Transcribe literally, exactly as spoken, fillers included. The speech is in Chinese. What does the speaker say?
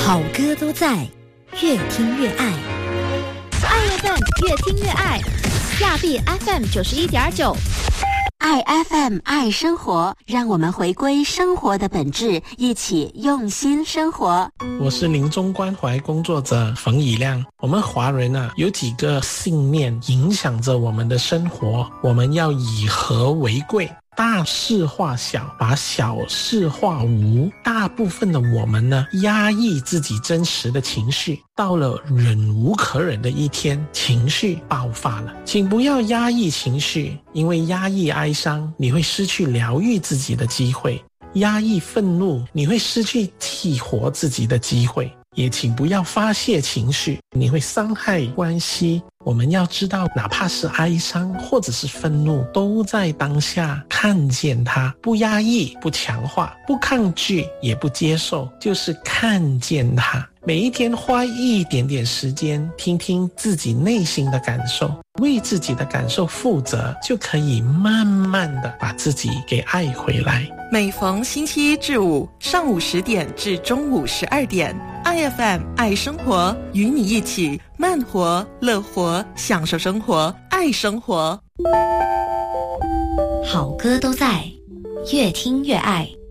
好歌都在，越听越爱。爱 F M 越听越爱，亚庇 F M 九十一点九。 爱 F M 爱生活，让我们回归生活的本质，一起用心生活。 我是临终关怀工作者冯以亮。我们华人啊，有几个信念影响着我们的生活，我们要以和为贵，大事化小，把小事化无。大部分的我们呢，压抑自己真实的情绪，到了忍无可忍的一天，情绪爆发了。请不要压抑情绪，因为压抑哀伤，你会失去疗愈自己的机会；压抑愤怒，你会失去激活自己的机会。也请不要发泄情绪，你会伤害关系。我们要知道，哪怕是哀伤或者是愤怒，都在当下看见它，不压抑，不强化，不抗拒，也不接受，就是看见它。每一天花一点点时间，听听自己内心的感受，为自己的感受负责，就可以慢慢的把自己给爱回来。 每逢星期一至五上午十点至中午十二点，爱 F M 爱生活，与你一起慢活、乐活，享受生活，爱生活。 好歌都在，越听越爱。